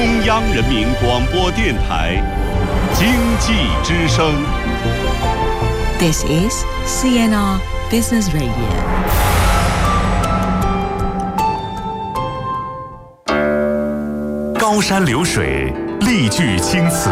中央人民广播电台经济之声。 This is CNR Business Radio。 高山流水，丽句青词，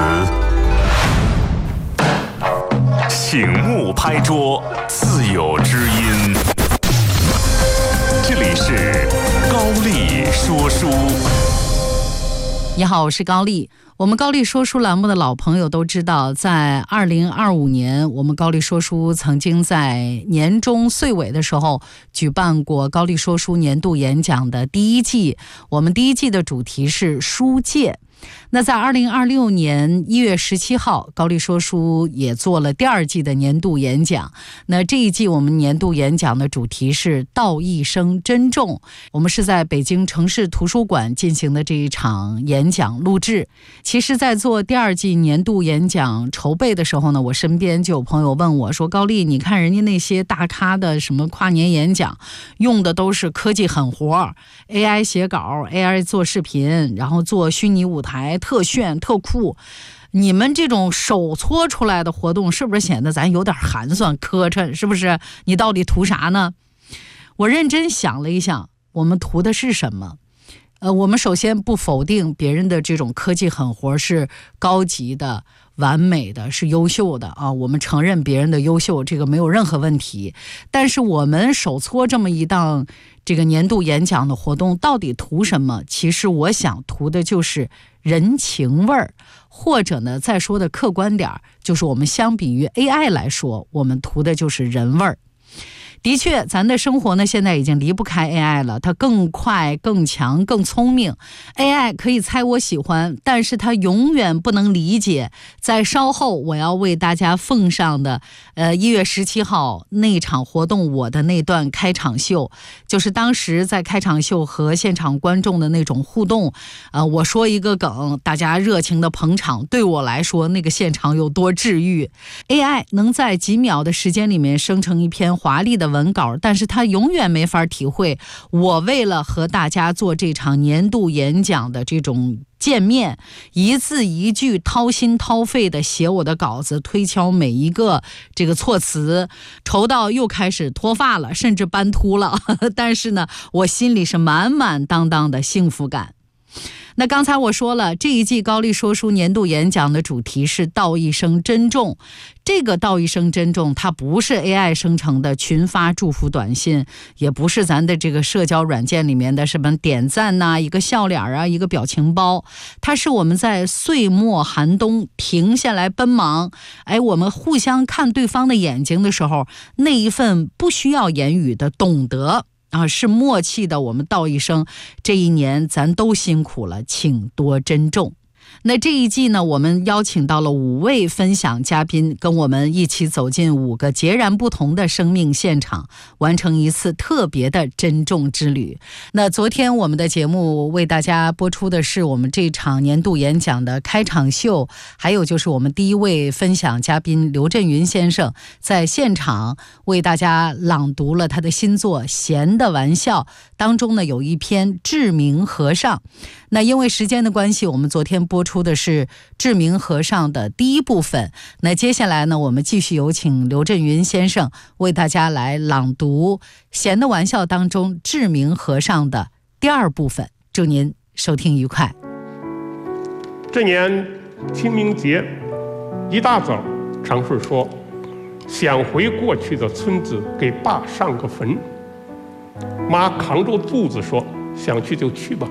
醒目拍桌，自有知音。这里是高丽说书。 你好，我是高丽。我们高丽说书栏目的老朋友都知道，在2025年，我们高丽说书曾经在年终岁尾的时候举办过高丽说书年度演讲的第一季。我们第一季的主题是书界。那在2026年1月17号，高丽说书也做了第二季的年度演讲。那这一季我们年度演讲的主题是道一声珍重。我们是在北京城市图书馆进行的这一场演讲录制。其实在做第二季年度演讲筹备的时候呢，我身边就有朋友问我说，高丽，你看人家那些大咖的什么跨年演讲用的都是科技狠活， AI 写稿， AI 做视频，然后做虚拟舞台，特炫特酷，你们这种手搓出来的活动是不是显得咱有点寒酸磕碜？是不是？你到底图啥呢？我认真想了一想，我们图的是什么？我们首先不否定别人的这种科技狠活是高级的、完美的，是优秀的啊，我们承认别人的优秀，这个没有任何问题。但是我们手搓这么一档这个年度演讲的活动，到底图什么？其实我想图的就是人情味儿，或者呢，再说的客观点，就是我们相比于 AI 来说，我们图的就是人味儿。的确，咱的生活呢，现在已经离不开 AI 了，它更快、更强、更聪明。AI 可以猜我喜欢，但是它永远不能理解。在稍后我要为大家奉上的1月17号那场活动，我的那段开场秀，就是当时在开场秀和现场观众的那种互动。我说一个梗，大家热情的捧场，对我来说那个现场有多治愈。AI 能在几秒的时间里面生成一篇华丽的文稿，但是他永远没法体会我为了和大家做这场年度演讲的这种见面，一字一句掏心掏肺的写我的稿子，推敲每一个这个措辞，愁到又开始脱发了，甚至斑秃了但是呢，我心里是满满当当的幸福感。那刚才我说了，这一季高丽说书年度演讲的主题是道一声珍重。这个道一声珍重，它不是 AI 生成的群发祝福短信，也不是咱的这个社交软件里面的什么点赞呐、一个笑脸啊、一个表情包，它是我们在岁末寒冬停下来奔忙，我们互相看对方的眼睛的时候，那一份不需要言语的懂得是默契的，我们道一声，这一年咱都辛苦了，请多珍重。那这一季呢，我们邀请到了5位分享嘉宾，跟我们一起走进5个截然不同的生命现场，完成一次特别的珍重之旅。那昨天我们的节目为大家播出的是我们这场年度演讲的开场秀，还有就是我们第一位分享嘉宾刘震云先生在现场为大家朗读了他的新作《闲的玩笑》，当中呢有一篇《志明和尚》。那因为时间的关系，我们昨天播出的是志明和尚的第一部分。那接下来呢，我们继续有请刘震云先生为大家来朗读《闲的玩笑》当中志明和尚的第二部分。祝您收听愉快。 这年清明节一大早，常顺说想回过去的村子给爸上个坟。妈扛着肚子说想去就去吧。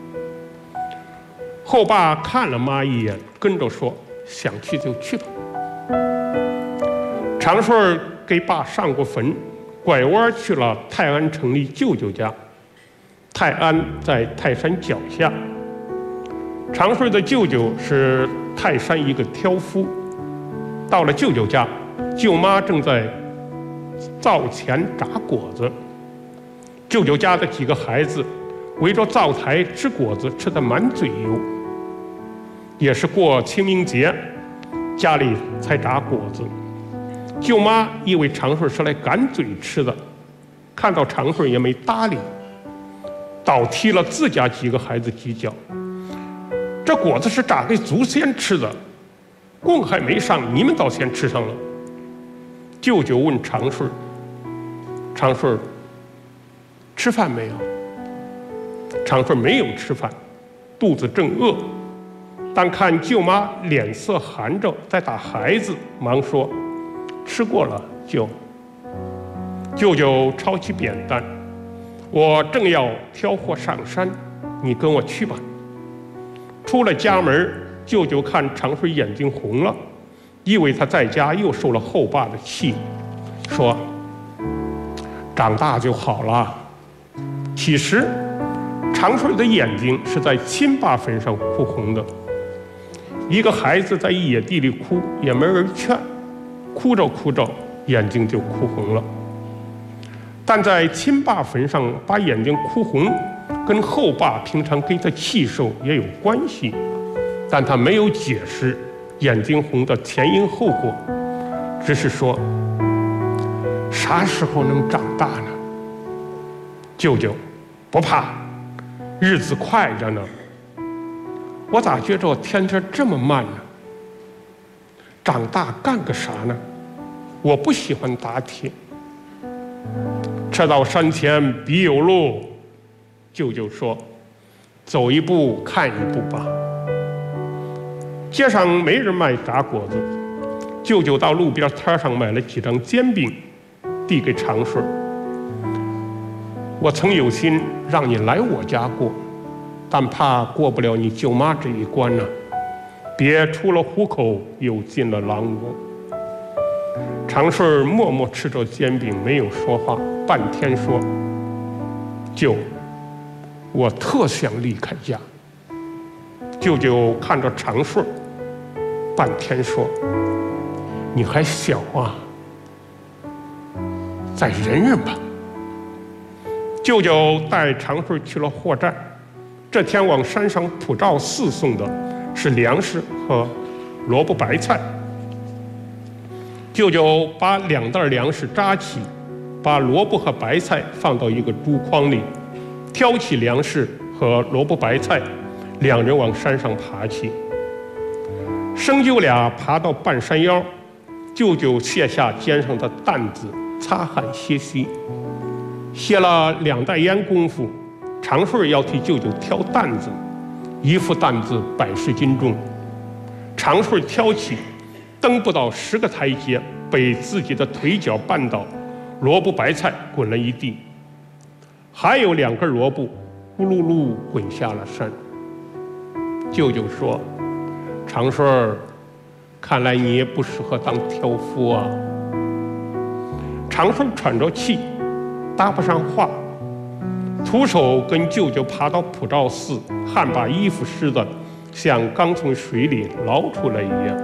后爸看了妈一眼，跟着说想去就去吧。常顺给爸上过坟，拐弯去了泰安城里舅舅家。泰安在泰山脚下，常顺的舅舅是泰山一个挑夫。到了舅舅家，舅妈正在灶前炸果子，舅舅家的几个孩子围着灶台吃果子，吃得满嘴油。也是过清明节，家里才炸果子。舅妈以为常顺是来赶嘴吃的，看到常顺也没搭理，倒踢了自家几个孩子几脚。 这果子是炸给祖先吃的，供还没上，你们倒先吃上了。舅舅问长顺：“长顺，吃饭没有？”长顺没有吃饭，肚子正饿，但看舅妈脸色寒着，在打孩子，忙说：“吃过了，舅。”舅舅抄起扁担：“我正要挑货上山，你跟我去吧。”出了家门，舅舅看长顺眼睛红了，以为他在家又受了后爸的气，说：“长大就好了。”其实长顺的眼睛是在亲爸坟上哭红的。一个孩子在野地里哭，也没人劝，哭着哭着眼睛就哭红了。但在亲爸坟上把眼睛哭红，跟后爸平常给他气受也有关系，但他没有解释眼睛红的前因后果，只是说：“啥时候能长大呢？”舅舅：“不怕，日子快着呢。我咋觉着我天天这么慢呢？长大干个啥呢？我不喜欢打铁。车到山前必有路。”舅舅说：“走一步看一步吧。”街上没人卖炸果子，舅舅到路边摊上买了几张煎饼，递给长顺：“我曾有心让你来我家过，但怕过不了你舅妈这一关呢，别出了虎口又进了狼窝。”长顺默默吃着煎饼，没有说话，半天说：“舅，我特想离开家。”舅舅看着长顺，半天说：“你还小啊，再忍忍吧。”舅舅带长顺去了货站，这天往山上普照寺送的是粮食和萝卜白菜。舅舅把2袋粮食扎起，把萝卜和白菜放到一个竹筐里，挑起粮食和萝卜白菜，两人往山上爬去。生舅俩爬到半山腰，舅舅卸下肩上的担子，擦汗歇息。歇了2袋烟功夫，长顺要替舅舅挑担子，一副担子100斤重。长顺挑起，登不到10个台阶，被自己的腿脚绊倒，萝卜白菜滚了一地，还有2根萝卜咕噜噜滚下了山。舅舅说：“长顺，看来你也不适合当挑夫啊。”长顺喘着气，搭不上话，徒手跟舅舅爬到普照寺，汗把衣服湿的像刚从水里捞出来一样。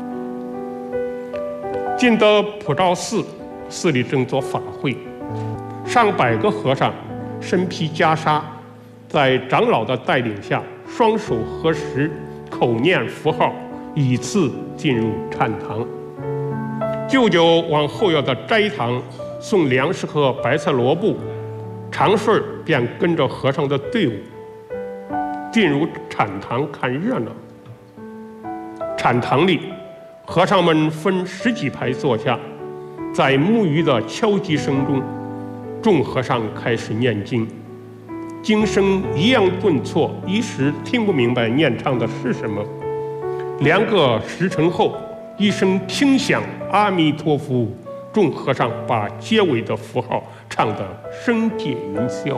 进得普照寺，寺里正做法会，上百个和尚身披袈裟，在长老的带领下，双手合十，口念符号，依次进入禅堂。舅舅往后院的斋堂送粮食和白菜萝卜，长顺便跟着和尚的队伍进入禅堂看热闹。禅堂里，和尚们分10几排坐下，在木鱼的敲击声中，众和尚开始念经。经声一样顿挫，一时听不明白念唱的是什么。2个时辰后，一声听响，阿弥陀佛，众和尚把结尾的符号唱得声界云霄。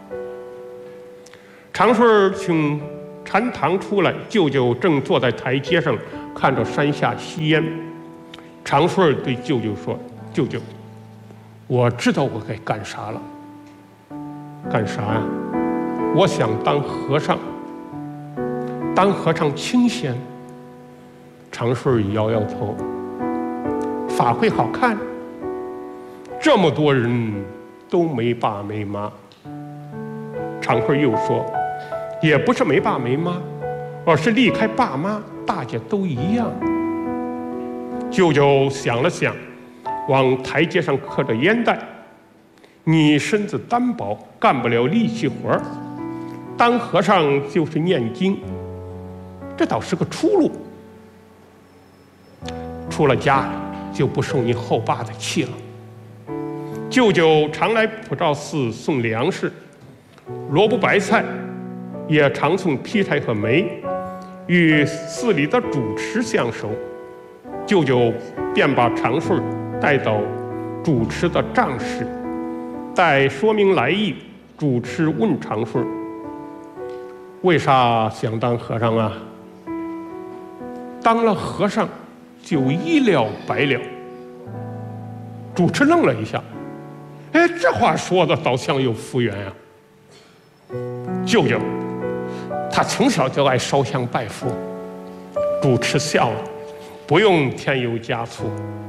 长顺从禅堂出来，舅舅正坐在台阶上看着山下吸烟。长顺对舅舅说：“舅舅，我知道我该干啥了。”“干啥呀？”“我想当和尚。”“当和尚清闲。”长顺摇摇头。“法会好看，这么多人都没爸没妈。”长顺又说：“也不是没爸没妈，而是离开爸妈，大家都一样。”舅舅想了想，往台阶上磕着烟袋：“你身子单薄，干不了力气活儿。当和尚就是念经， 这倒是个出路。出了家就不受你后爸的气了。舅舅常来普照寺送粮食，萝卜白菜，也常送劈柴和煤，与寺里的主持相熟。舅舅便把长顺带到主持的帐室，待说明来意。主持问长顺：“为啥想当和尚啊？”当了和尚就一了百了。主持愣了一下，哎，这话说的倒像有福缘啊。舅舅他从小就爱烧香拜佛。主持笑了，不用添油加醋。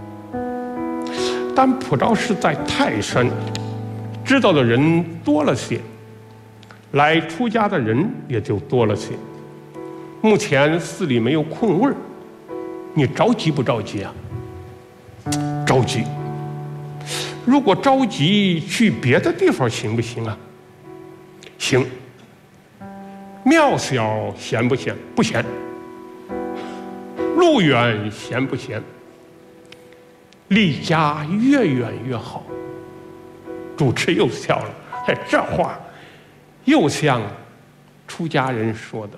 但普照寺在泰山，知道的人多了些，来出家的人也就多了些。目前寺里没有空位，你着急不着急啊？着急。如果着急，去别的地方行不行啊？行。庙小闲不闲？不闲。路远闲不闲？离家越远越好。主持又笑了，哎，这话又像出家人说的。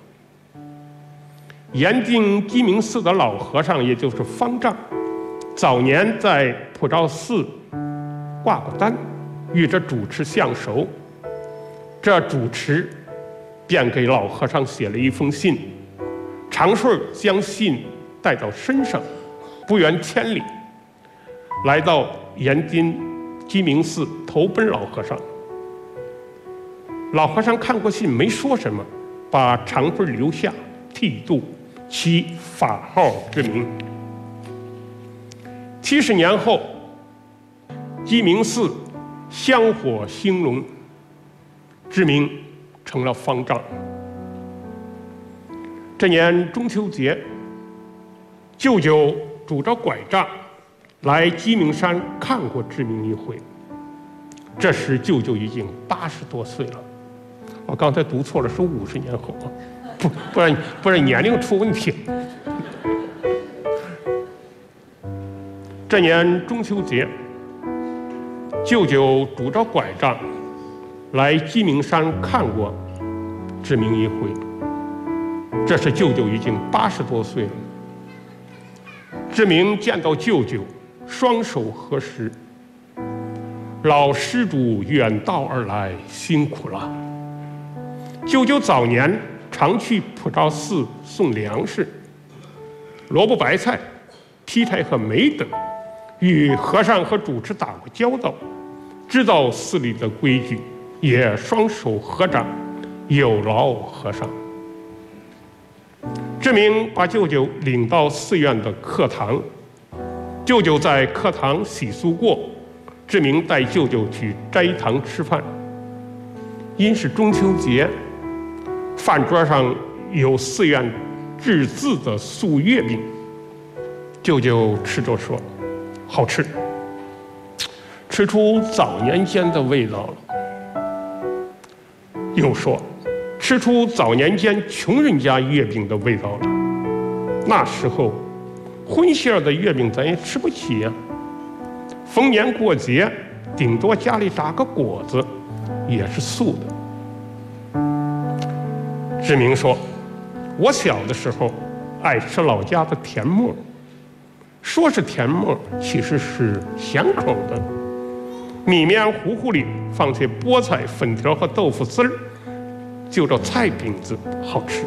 严定鸡鸣寺的老和尚，也就是方丈，早年在普照寺挂过单，与这主持相熟。这主持便给老和尚写了一封信，长顺将信带到身上，不远千里，来到严定鸡鸣寺投奔老和尚。老和尚看过信，没说什么，把长顺留下，剃度，其法号之名。70年后，鸡鸣寺香火兴隆，知名成了方丈。这年中秋节，舅舅拄着拐杖来鸡鸣山看过知名一回。这时舅舅已经80多岁了，我刚才读错了，是50年后，不然年龄出问题。这年中秋节，舅舅拄着拐杖来鸡鸣山看过知名一回。这时舅舅已经80多岁了。知名见到舅舅，双手合十：“老施主远道而来，辛苦了。”舅舅早年常去普照寺送粮食，萝卜白菜、劈柴和煤等，与和尚和主持打过交道，知道寺里的规矩，也双手合掌，有劳和尚。知名把舅舅领到寺院的课堂，舅舅在课堂洗漱过，知名带舅舅去斋堂吃饭。因是中秋节，饭桌上有寺院制制的素月饼，舅舅吃着说：“好吃，吃出早年间的味道了。”又说：“吃出早年间穷人家月饼的味道了。那时候，荤馅的月饼咱也吃不起呀。逢年过节，顶多家里炸个果子，也是素的。”知名说：“我小的时候爱吃老家的甜沫，说是甜沫，其实是咸口的。米面糊糊里放些菠菜、粉条和豆腐丝儿，就着菜饼子好吃。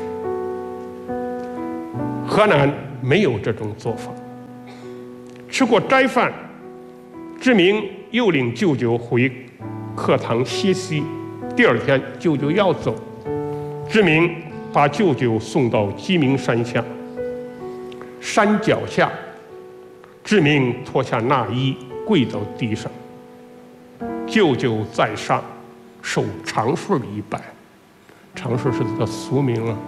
河南没有这种做法。”吃过斋饭，知名又领舅舅回课堂歇息。第二天舅舅要走，知名把舅舅送到鸡鸣山下。山脚下，知名脱下纳衣，跪到地上。舅舅在上，受长顺一拜。长顺是他的俗名啊。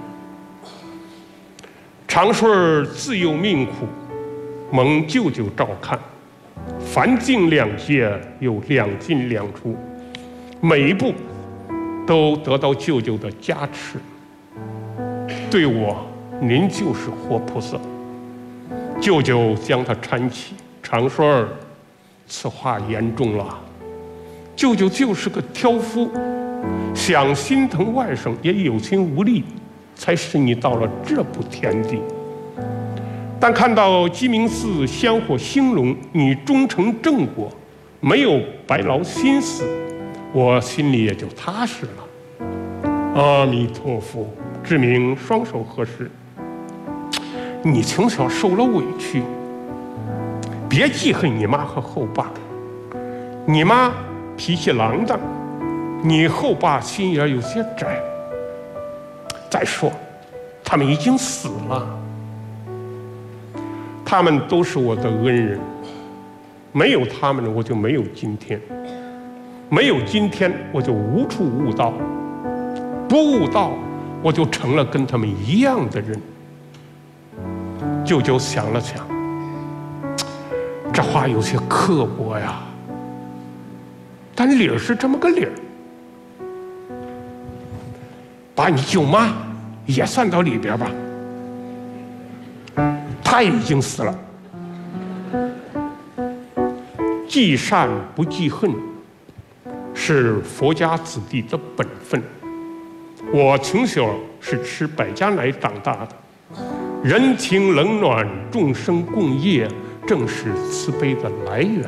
长顺自幼命苦，蒙舅舅照看，凡进两界又两进两出，每一步都得到舅舅的加持。对我您就是活菩萨。”舅舅将他搀起，长顺儿，此话严重了。舅舅就是个挑夫，想心疼外甥也有心无力，才使你到了这步田地。但看到鸡鸣寺香火兴隆，你终成正果，没有白劳心思，我心里也就踏实了。阿弥陀佛，志明双手合十。你从小受了委屈，别记恨你妈和后爸。你妈脾气浪荡，你后爸心眼有些窄。再说，他们已经死了，他们都是我的恩人，没有他们我就没有今天，没有今天我就无处悟道，不悟道我就成了跟他们一样的人。舅舅想了想，这话有些刻薄呀，但理儿是这么个理儿。把你舅妈也算到里边吧，她已经死了。记善不记恨，是佛家子弟的本分。我从小是吃百家奶长大的。人情冷暖，众生共业，正是慈悲的来源。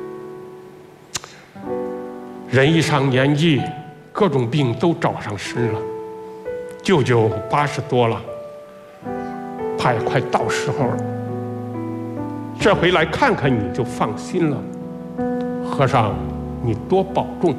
人一上年纪，各种病都找上身了。舅舅80多了，怕也快到时候了。这回来看看你就放心了。和尚，你多保重。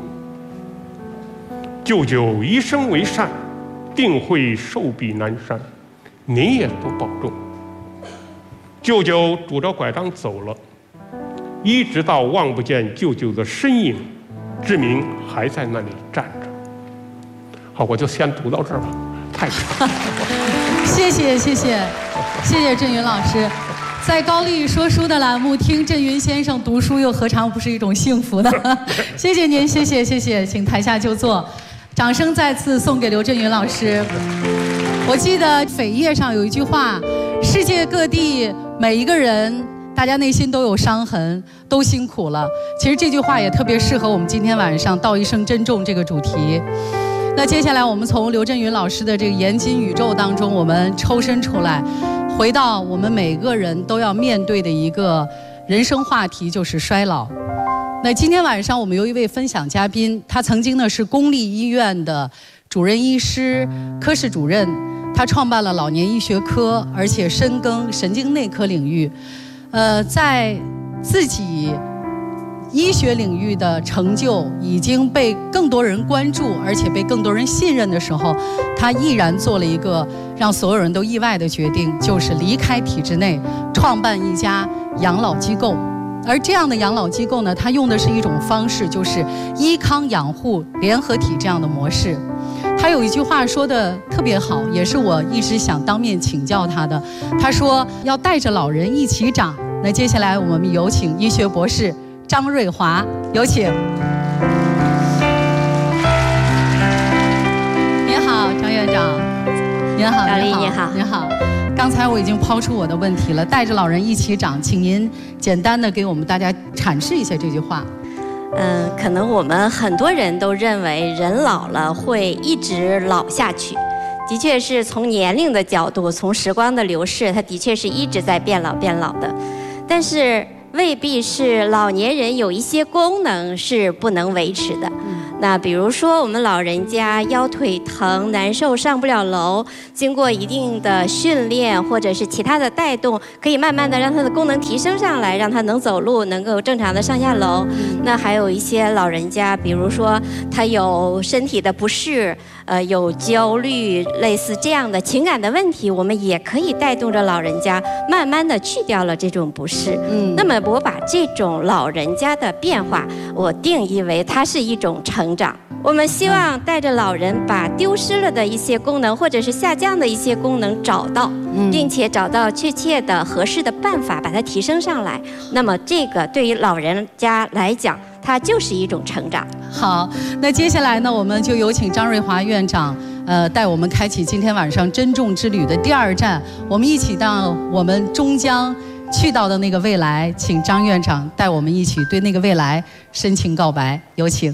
舅舅一生为善，定会寿比南山。您也多保重。舅舅拄着拐杖走了，一直到望不见舅舅的身影，志明还在那里站着。好，我就先读到这儿吧，太长了。 谢谢振云老师。在高丽说书的栏目，听振云先生读书，又何尝不是一种幸福呢？谢谢您，谢谢，请台下就坐。掌声再次送给刘振云老师。我记得扉页上有一句话：世界各地每一个人，大家内心都有伤痕，都辛苦了。其实这句话也特别适合我们今天晚上道一声珍重这个主题。那接下来我们从刘振云老师的这个严谨宇宙当中，我们抽身出来，回到我们每个人都要面对的一个人生话题，就是衰老。那今天晚上我们有一位分享嘉宾，他曾经呢是公立医院的主任医师、科室主任，他创办了老年医学科，而且深耕神经内科领域。在自己医学领域的成就已经被更多人关注，而且被更多人信任的时候，他毅然做了一个让所有人都意外的决定，就是离开体制内，创办一家养老机构。而这样的养老机构呢，它用的是一种方式，就是医康养护联合体这样的模式。他有一句话说的特别好，也是我一直想当面请教他的。他说要带着老人一起长。那接下来我们有请医学博士张瑞华，有请。您好，张院长。您好，您好。刚才我已经抛出我的问题了，带着老人一起长，请您简单的给我们大家阐释一下这句话。 可能我们很多人都认为人老了会一直老下去，的确是从年龄的角度，从时光的流逝，它的确是一直在变老的。但是未必是老年人有一些功能是不能维持的。那比如说我们老人家腰腿疼难受上不了楼，经过一定的训练或者是其他的带动，可以慢慢的让他的功能提升上来，让他能走路，能够正常的上下楼。那还有一些老人家，比如说他有身体的不适，有焦虑，类似这样的情感的问题，我们也可以带动着老人家慢慢的去掉了这种不适。那么我把这种老人家的变化，我定义为它是一种成长。我们希望带着老人把丢失了的一些功能，或者是下降的一些功能找到，并且找到确切的合适的办法把它提升上来。那么这个对于老人家来讲，它就是一种成长。 好，那接下来呢，我们就有请张瑞华院长带我们开启今天晚上珍重之旅的第2站，我们一起到我们终将去到的那个未来，请张院长带我们一起对那个未来深情告白，有请。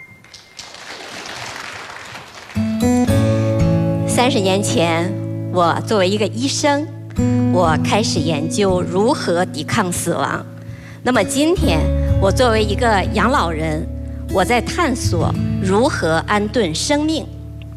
30年前，我作为一个医生，我开始研究如何抵抗死亡。那么今天，我作为一个养老人，我在探索如何安顿生命。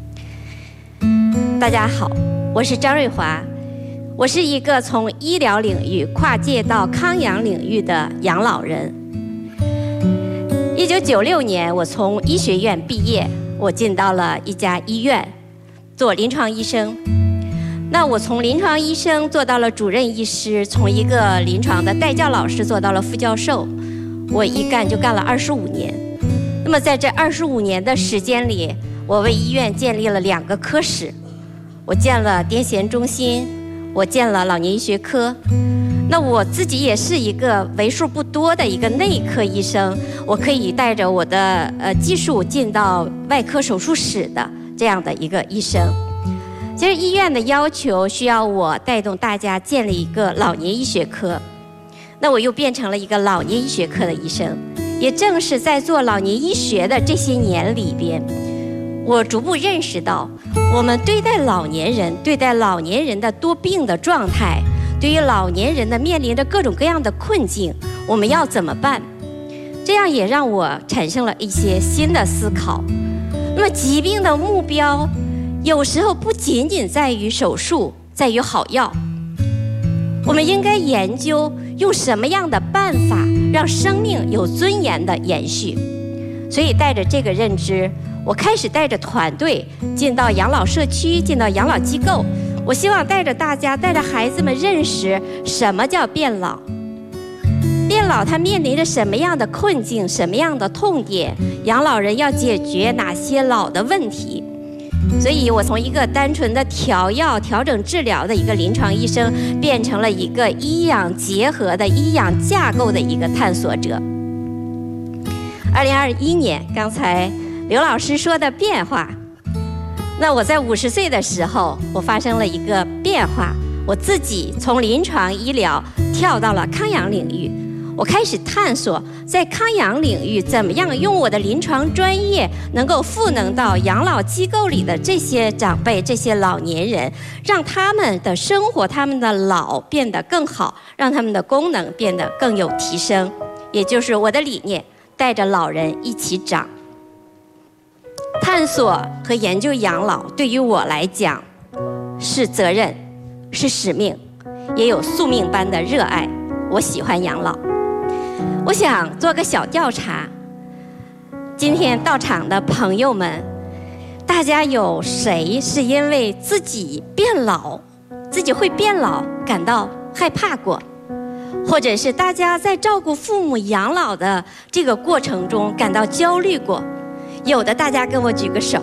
大家好，我是张瑞华，我是一个从医疗领域跨界到康养领域的养老人。1996年，我从医学院毕业，我进到了一家医院做临床医生。那我从临床医生做到了主任医师，从一个临床的带教老师做到了副教授，我一干就干了25年。那么在这25年的时间里，我为医院建立了2个科室，我建了癫痫中心，我建了老年医学科。那我自己也是一个为数不多的一个内科医生，我可以带着我的技术进到外科手术室的这样的一个医生。其实医院的要求需要我带动大家建立一个老年医学科，那我又变成了一个老年医学科的医生。也正是在做老年医学的这些年里边，我逐步认识到，我们对待老年人的多病的状态，对于老年人的面临着各种各样的困境，我们要怎么办？这样也让我产生了一些新的思考。那么疾病的目标有时候不仅仅在于手术，在于好药，我们应该研究用什么样的办法让生命有尊严的延续。所以带着这个认知，我开始带着团队进到养老社区，进到养老机构。我希望带着大家，带着孩子们认识什么叫变老，变老它面临着什么样的困境，什么样的痛点，养老人要解决哪些老的问题。所以我从一个单纯的调药、调整治疗的一个临床医生，变成了一个医养结合的医养架构的一个探索者。2021年，刚才刘老师说的变化，那我在50岁的时候，我发生了一个变化，我自己从临床医疗跳到了康养领域。我开始探索在康养领域怎么样用我的临床专业能够赋能到养老机构里的这些长辈、这些老年人，让他们的生活、他们的老变得更好，让他们的功能变得更有提升。也就是我的理念，带着老人一起长。探索和研究养老对于我来讲是责任，是使命，也有宿命般的热爱。我喜欢养老。我想做个小调查，今天到场的朋友们，大家有谁是因为自己变老，自己会变老感到害怕过？或者是大家在照顾父母养老的这个过程中感到焦虑过？有的大家跟我举个手。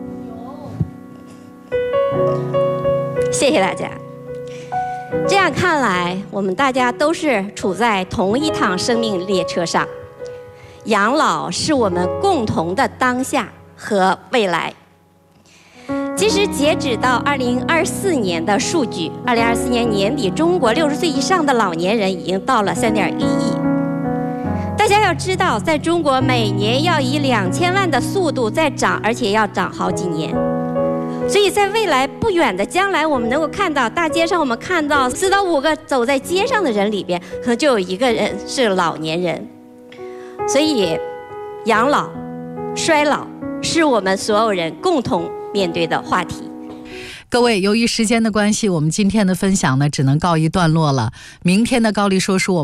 谢谢大家。这样看来，我们大家都是处在同一趟生命列车上。养老是我们共同的当下和未来。其实截止到2024年的数据，2024年年底，中国60岁以上的老年人已经到了3.1亿。大家要知道，在中国每年要以2000万的速度在涨，而且要涨好几年。所以在未来不远的将来，我们能够看到大街上，我们看到4到5个走在街上的人里边，可能就有1个人是老年人。所以，养老、衰老是我们所有人共同面对的话题。 各位，由于时间的关系，我们今天的分享呢只能告一段落了。明天的高丽说书